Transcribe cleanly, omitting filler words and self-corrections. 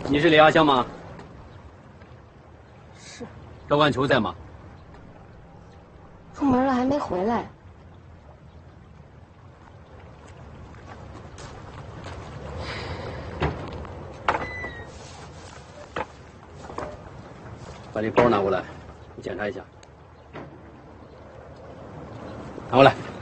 你是李阿香吗？ 是。 赵万球在吗？ 出门了还没回来。 把这包拿过来，我检查一下。拿过来。